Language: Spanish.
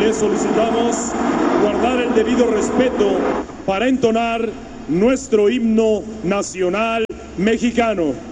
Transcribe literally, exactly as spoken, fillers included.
Les solicitamos guardar el debido respeto para entonar nuestro himno nacional mexicano.